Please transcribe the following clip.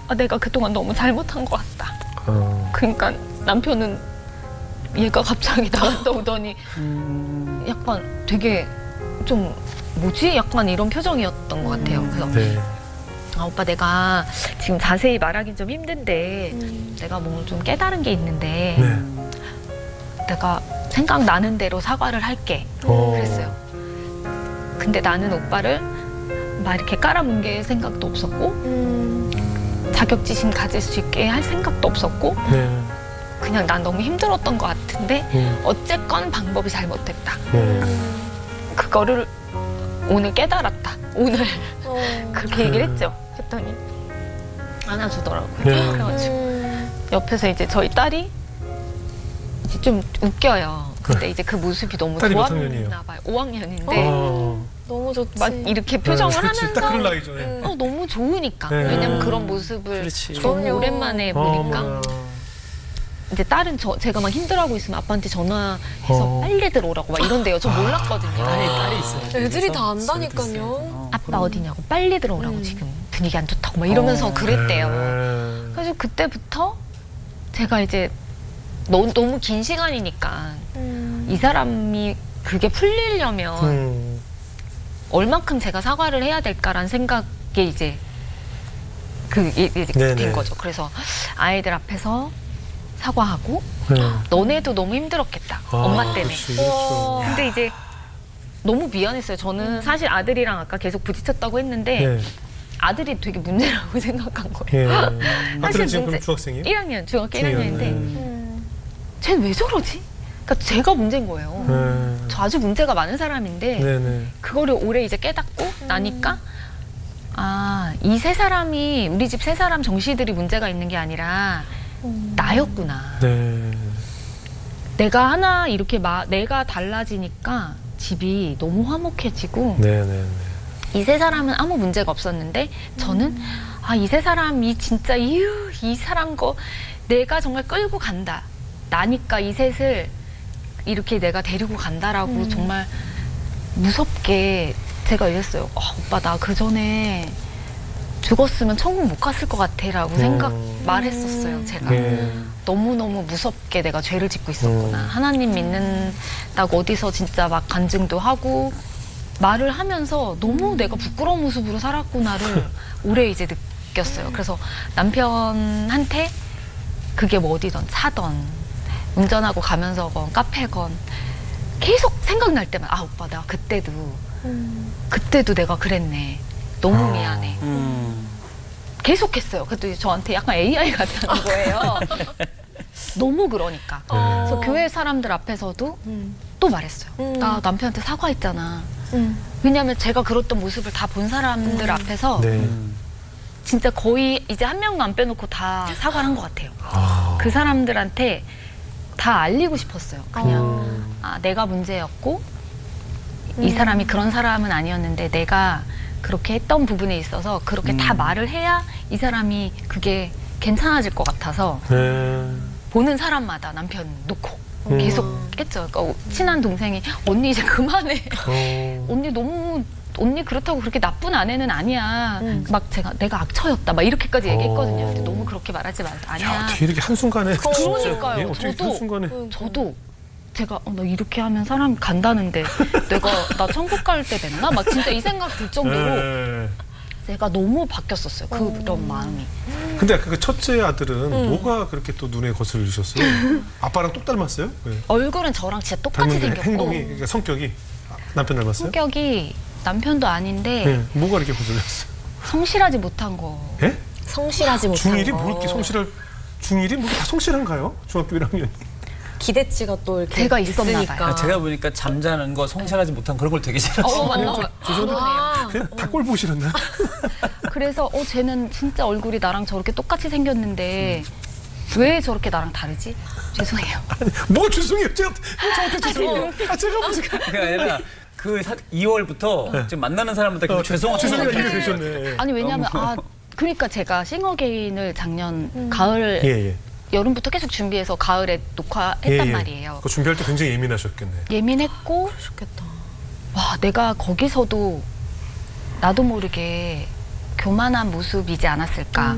내가 그동안 너무 잘못한 것 같다. 그러니까 남편은 얘가 갑자기 나갔다 오더니 약간 되게 좀 뭐지? 약간 이런 표정이었던 것 같아요. 그래서 네. 오빠 내가 지금 자세히 말하긴 좀 힘든데 내가 뭐 좀 깨달은 게 있는데 내가 생각나는 대로 사과를 할게. 그랬어요. 근데 나는 오빠를 막 이렇게 깔아뭉갤 생각도 없었고 자격지심 가질 수 있게 할 생각도 없었고 네. 그냥 난 너무 힘들었던 것 같은데 어쨌건 방법이 잘못됐다. 그거를 오늘 깨달았다. 오늘 그렇게 얘기를 했죠. 했더니 안아주더라고요. 네. 그래가지고 옆에서 이제 저희 딸이 이제 좀 웃겨요. 근데 이제 그 모습이 너무 딸이 몇 학년이에요? 좋았나 봐요. 5학년인데 너무 좋지. 막 이렇게 표정을 그렇지. 하면서 딱 그런 나이죠. 네. 너무 좋으니까. 네. 왜냐면 그런 모습을 그렇지. 너무 그럼요. 오랜만에 보니까 이제 딸은 제가 막 힘들어하고 있으면 아빠한테 전화해서 빨리 들어오라고 막 이런데요. 저 몰랐거든요. 딸이 있어요. 애들이 다 안다니까요. 아빠 어디냐고 빨리 들어오라고 지금 분위기 안 좋다고 막 이러면서 그랬대요. 그래서 그때부터 제가 이제 너무 긴 시간이니까 이 사람이 그게 풀리려면 얼만큼 제가 사과를 해야 될까라는 생각에 이제 이제 된 거죠. 그래서 아이들 앞에서 사과하고 너네도 너무 힘들었겠다. 엄마 때문에. 그렇죠. 근데 이제 너무 미안했어요. 저는 사실 아들이랑 아까 계속 부딪혔다고 했는데 아들이 되게 문제라고 생각한 거예요. 아들은 지금 그럼 중학생이에요? 1학년, 중학교 중학교 1학년인데 쟤는 왜 저러지? 그러니까 제가 문제인 거예요. 저 아주 문제가 많은 사람인데 그거를 올해 이제 깨닫고 나니까 이 세 사람이 우리 집 세 사람 정씨들이 문제가 있는 게 아니라 나였구나. 내가 하나 이렇게 내가 달라지니까 집이 너무 화목해지고 이 세 사람은 아무 문제가 없었는데 저는 이 세 사람이 진짜 이 사람 거 내가 정말 끌고 간다. 나니까 이 셋을 이렇게 내가 데리고 간다라고 정말 무섭게 제가 이랬어요. 오빠 나 그 전에 죽었으면 천국 못 갔을 것 같아라고 말했었어요. 제가 너무너무 무섭게 내가 죄를 짓고 있었구나. 하나님 믿는다고 어디서 진짜 막 간증도 하고 말을 하면서 너무 내가 부끄러운 모습으로 살았구나를 올해 이제 느꼈어요. 그래서 남편한테 그게 뭐 어디든 차던 운전하고 가면서건 카페건 계속 생각날 때만 오빠 나 그때도 내가 그랬네. 너무 미안해. 계속했어요. 그래도 저한테 약간 AI 같다는 거예요. 너무 그러니까. 그래서 교회 사람들 앞에서도 또 말했어요. 나 남편한테 사과했잖아. 왜냐하면 제가 그랬던 모습을 다 본 사람들 앞에서 진짜 거의 이제 한 명도 안 빼놓고 다 사과를 한 것 같아요. 그 사람들한테 다 알리고 싶었어요. 그냥 내가 문제였고 이 사람이 그런 사람은 아니었는데 내가 그렇게 했던 부분에 있어서 그렇게 다 말을 해야 이 사람이 그게 괜찮아질 것 같아서 보는 사람마다 남편 놓고 계속 했죠. 그러니까 친한 동생이 언니 이제 그만해. 언니 그렇다고 그렇게 나쁜 아내는 아니야. 막 내가 악처였다. 막 이렇게까지 얘기했거든요. 근데 너무 그렇게 말하지 마세요. 아니야. 어떻게 이렇게 한순간에. 그러니까요. 저도 제가 나 이렇게 하면 사람 간다는데 내가 나 천국 갈 때 됐나? 막 진짜 이 생각 들 정도로 제가 너무 바뀌었었어요. 그런 마음이. 근데 그 첫째 아들은 뭐가 그렇게 또 눈에 거슬리셨어요? 아빠랑 똑 닮았어요? 얼굴은 저랑 진짜 똑같이 생겼고 행동이, 그러니까 성격이 남편 닮았어요? 성격이 남편도 아닌데 뭐가 이렇게 거슬렸어요? 성실하지 못한 거. 예? 성실하지 못한 중1이 거. 뭐 이렇게 중1이 뭐 다 성실한가요? 중학교 1학년이. 기대치가 또 이렇게 제가 있었나 봐요. 제가 보니까 잠자는 거, 성실하지 못한 그런 걸 되게 싫어해요. 맞나? 그냥 다 꼴 보시렸나? 그래서 쟤는 진짜 얼굴이 나랑 저렇게 똑같이 생겼는데 왜 저렇게 나랑 다르지? 죄송해요. 뭐 죄송해요. 저한테 죄송해요. 제가 무슨 그게 아니라 그 2월부터 지금 만나는 사람마다 계속 죄송하다고 죄송해요. 이게 되셨네. 아니 왜냐면 그러니까 제가 싱어게인을 작년 가을 여름부터 계속 준비해서 가을에 녹화했단 말이에요. 그거 준비할 때 굉장히 예민하셨겠네. 예민했고 좋겠다. 와 내가 거기서도 나도 모르게 교만한 모습이지 않았을까.